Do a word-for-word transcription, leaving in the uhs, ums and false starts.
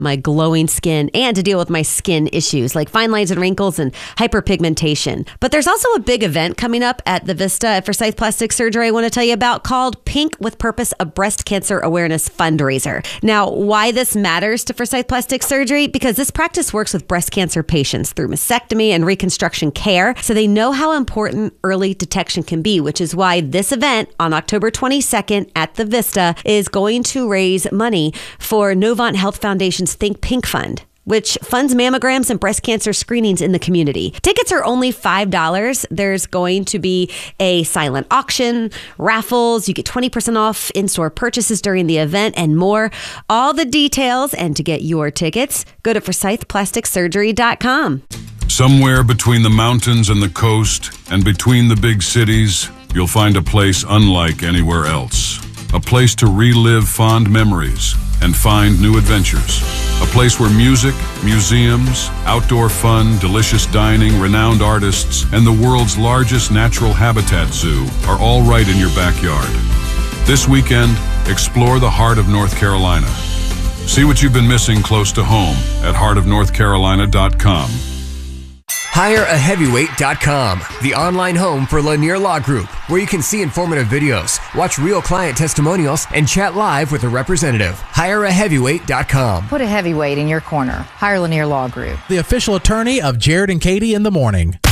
my glowing skin and to deal with my skin issues like fine lines and wrinkles and hyperpigmentation. But there's also a big event coming up at the Vista at Forsyth Plastic Surgery I want to tell you about called Pink with Purpose, a breast cancer awareness fundraiser. Now, why this matters to Forsyth Plastic Surgery? Because this practice works with breast cancer patients through mastectomy and reconstruction care, so they know how important early detection can be, which is why this event on October twenty-second at the Vista is going to raise money for Novant Health Foundation's Think Pink Fund, which funds mammograms and breast cancer screenings in the community. Tickets are only five dollars. There's going to be a silent auction, raffles, you get twenty percent off in-store purchases during the event, and more. All the details and to get your tickets, go to forsyth plastic surgery dot com. Somewhere between the mountains and the coast, and between the big cities, you'll find a place unlike anywhere else. A place to relive fond memories and find new adventures. A place where music, museums, outdoor fun, delicious dining, renowned artists, and the world's largest natural habitat zoo are all right in your backyard. This weekend, explore the heart of North Carolina. See what you've been missing close to home at heart of north carolina dot com. hire a heavyweight dot com, the online home for Lanier Law Group, where you can see informative videos, watch real client testimonials, and chat live with a representative. hire a heavyweight dot com. Put a heavyweight in your corner. Hire Lanier Law Group. The official attorney of Jared and Katie in the Morning.